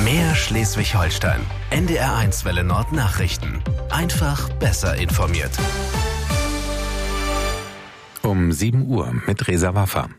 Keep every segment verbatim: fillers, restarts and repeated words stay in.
Mehr Schleswig-Holstein. N D R eins Welle Nord Nachrichten. Einfach besser informiert. Um sieben Uhr mit Reza Waffa.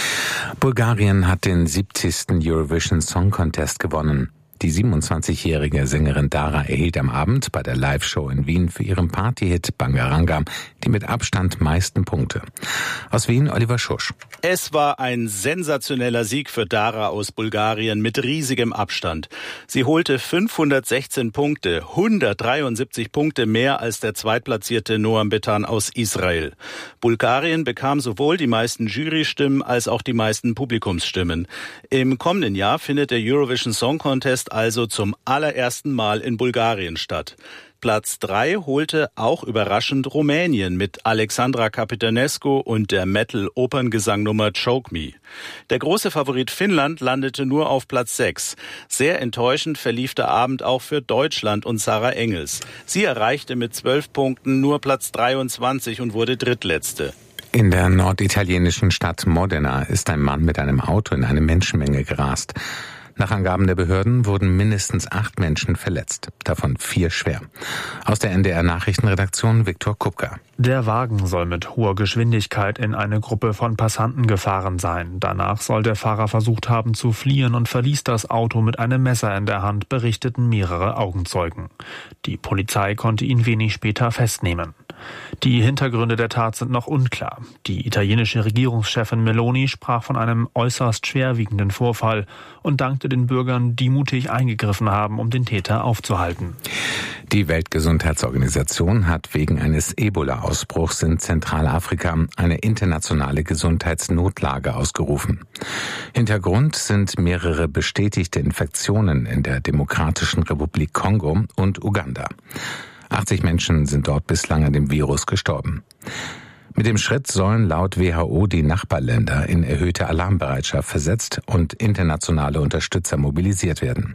Bulgarien hat den siebzigsten Eurovision Song Contest gewonnen. Die siebenundzwanzigjährige Sängerin Dara erhielt am Abend bei der Live-Show in Wien für ihren Partyhit Bangaranga die mit Abstand meisten Punkte. Aus Wien Oliver Schusch. Es war ein sensationeller Sieg für Dara aus Bulgarien mit riesigem Abstand. Sie holte fünfhundertsechzehn Punkte, hundertdreiundsiebzig Punkte mehr als der zweitplatzierte Noam Betan aus Israel. Bulgarien bekam sowohl die meisten Jurystimmen als auch die meisten Publikumsstimmen. Im kommenden Jahr findet der Eurovision Song Contest also zum allerersten Mal in Bulgarien statt. Platz drei holte auch überraschend Rumänien mit Alexandra Capitanescu und der Metal-Operngesangnummer Choke Me. Der große Favorit Finnland landete nur auf Platz sechs. Sehr enttäuschend verlief der Abend auch für Deutschland und Sarah Engels. Sie erreichte mit zwölf Punkten nur Platz dreiundzwanzig und wurde drittletzte. In der norditalienischen Stadt Modena ist ein Mann mit einem Auto in eine Menschenmenge gerast. Nach Angaben der Behörden wurden mindestens acht Menschen verletzt, davon vier schwer. Aus der N D R-Nachrichtenredaktion Viktor Kupka. Der Wagen soll mit hoher Geschwindigkeit in eine Gruppe von Passanten gefahren sein. Danach soll der Fahrer versucht haben zu fliehen und verließ das Auto mit einem Messer in der Hand, berichteten mehrere Augenzeugen. Die Polizei konnte ihn wenig später festnehmen. Die Hintergründe der Tat sind noch unklar. Die italienische Regierungschefin Meloni sprach von einem äußerst schwerwiegenden Vorfall und dankte den Bürgern, die mutig eingegriffen haben, um den Täter aufzuhalten. Die Weltgesundheitsorganisation hat wegen eines Ebola-Ausbruchs in Zentralafrika eine internationale Gesundheitsnotlage ausgerufen. Hintergrund sind mehrere bestätigte Infektionen in der Demokratischen Republik Kongo und Uganda. achtzig Menschen sind dort bislang an dem Virus gestorben. Mit dem Schritt sollen laut W H O die Nachbarländer in erhöhte Alarmbereitschaft versetzt und internationale Unterstützer mobilisiert werden.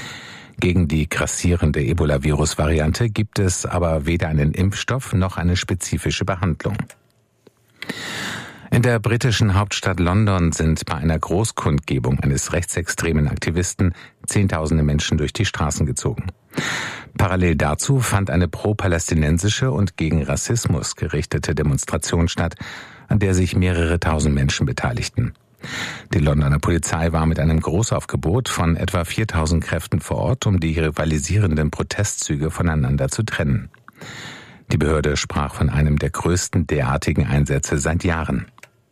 Gegen die grassierende Ebola-Virus-Variante gibt es aber weder einen Impfstoff noch eine spezifische Behandlung. In der britischen Hauptstadt London sind bei einer Großkundgebung eines rechtsextremen Aktivisten Zehntausende Menschen durch die Straßen gezogen. Parallel dazu fand eine pro-palästinensische und gegen Rassismus gerichtete Demonstration statt, an der sich mehrere tausend Menschen beteiligten. Die Londoner Polizei war mit einem Großaufgebot von etwa viertausend Kräften vor Ort, um die rivalisierenden Protestzüge voneinander zu trennen. Die Behörde sprach von einem der größten derartigen Einsätze seit Jahren.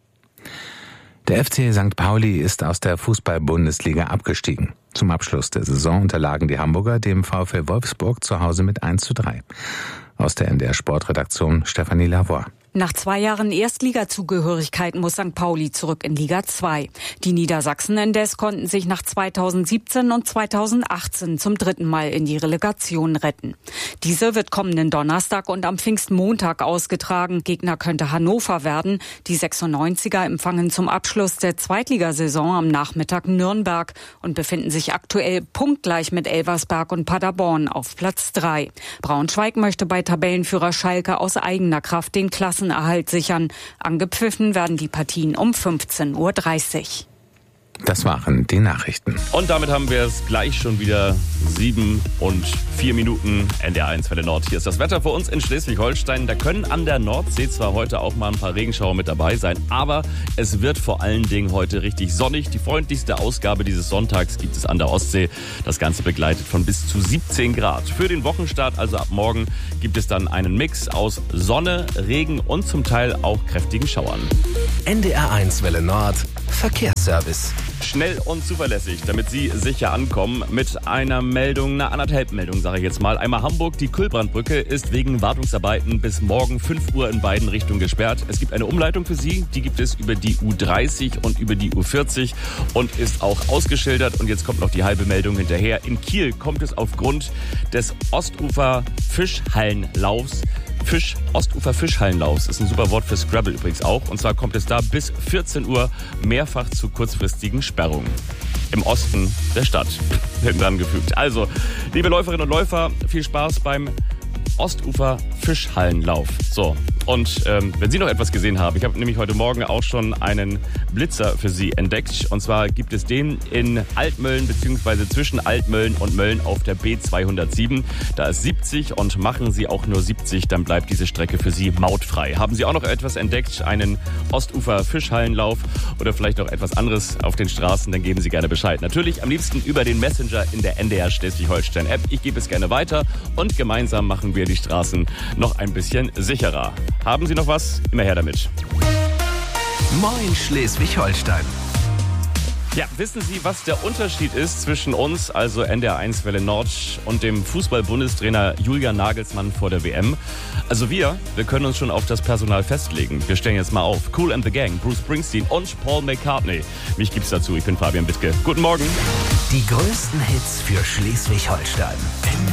Der F C Sankt Pauli ist aus der Fußball-Bundesliga abgestiegen. Zum Abschluss der Saison unterlagen die Hamburger dem VfL Wolfsburg zu Hause mit eins zu drei. Aus der N D R-Sportredaktion Stefanie Lavoie. Nach zwei Jahren Erstligazugehörigkeit muss Sankt Pauli zurück in Liga zwei. Die Niedersachsen indes konnten sich nach zweitausendsiebzehn und zweitausendachtzehn zum dritten Mal in die Relegation retten. Diese wird kommenden Donnerstag und am Pfingstmontag ausgetragen. Gegner könnte Hannover werden. Die sechsundneunziger empfangen zum Abschluss der Zweitligasaison am Nachmittag Nürnberg und befinden sich aktuell punktgleich mit Elversberg und Paderborn auf Platz drei. Braunschweig möchte bei Tabellenführer Schalke aus eigener Kraft den Klassenerhalt sichern. Angepfiffen werden die Partien um fünfzehn Uhr dreißig. Das waren die Nachrichten. Und damit haben wir es gleich schon wieder sieben und vier Minuten. N D R eins Welle Nord. Hier ist das Wetter für uns in Schleswig-Holstein. Da können an der Nordsee zwar heute auch mal ein paar Regenschauer mit dabei sein, aber es wird vor allen Dingen heute richtig sonnig. Die freundlichste Ausgabe dieses Sonntags gibt es an der Ostsee. Das Ganze begleitet von bis zu siebzehn Grad. Für den Wochenstart, also ab morgen, gibt es dann einen Mix aus Sonne, Regen und zum Teil auch kräftigen Schauern. N D R eins Welle Nord Verkehrsservice. Schnell und zuverlässig, damit Sie sicher ankommen mit einer Meldung, einer anderthalb Meldung, sage ich jetzt mal. Einmal Hamburg, die Kühlbrandbrücke ist wegen Wartungsarbeiten bis morgen fünf Uhr in beiden Richtungen gesperrt. Es gibt eine Umleitung für Sie, die gibt es über die U dreißig und über die U vierzig und ist auch ausgeschildert. Und jetzt kommt noch die halbe Meldung hinterher. In Kiel kommt es aufgrund des Ostufer-Fischhallenlaufs Fisch, Ostufer Fischhallenlaufs ist ein super Wort für Scrabble übrigens auch. Und zwar kommt es da bis vierzehn Uhr mehrfach zu kurzfristigen Sperrungen. Im Osten der Stadt. Hinten dran gefügt. Also, liebe Läuferinnen und Läufer, viel Spaß beim Ostufer Fischhallenlauf. So, Und ähm, wenn Sie noch etwas gesehen haben, ich habe nämlich heute Morgen auch schon einen Blitzer für Sie entdeckt. Und zwar gibt es den in Altmölln bzw. zwischen Altmölln und Mölln auf der B zweihundertsieben. Da ist siebzig und machen Sie auch nur siebzig, dann bleibt diese Strecke für Sie mautfrei. Haben Sie auch noch etwas entdeckt, einen Ostufer-Fischhallenlauf oder vielleicht noch etwas anderes auf den Straßen, dann geben Sie gerne Bescheid. Natürlich am liebsten über den Messenger in der N D R Schleswig-Holstein-App. Ich gebe es gerne weiter und gemeinsam machen wir die Straßen noch ein bisschen sicherer. Haben Sie noch was? Immer her damit. Moin Schleswig-Holstein. Ja, wissen Sie, was der Unterschied ist zwischen uns, also N D R eins Welle Nord, und dem Fußball-Bundestrainer Julian Nagelsmann vor der W M? Also wir, wir können uns schon auf das Personal festlegen. Wir stellen jetzt mal auf. Kool and the Gang, Bruce Springsteen und Paul McCartney. Mich gibt's dazu, ich bin Fabian Wittke. Guten Morgen. Die größten Hits für Schleswig-Holstein.